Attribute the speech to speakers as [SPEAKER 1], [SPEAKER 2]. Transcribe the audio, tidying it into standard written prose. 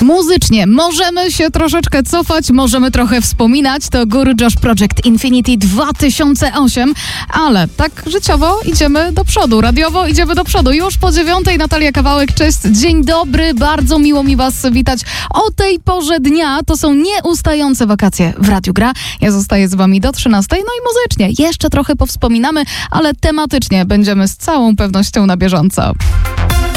[SPEAKER 1] Muzycznie możemy się troszeczkę cofać, możemy trochę wspominać. To Guru Josh Project Infinity 2008, ale tak życiowo idziemy do przodu, radiowo idziemy do przodu. Już po 9:00 Natalia Kawałek, cześć, dzień dobry, bardzo miło mi was witać o tej porze dnia. To są nieustające wakacje w Radiu Gra. Ja zostaję z wami do 13:00, no i muzycznie jeszcze trochę powspominamy, ale tematycznie będziemy z całą pewnością na bieżąco.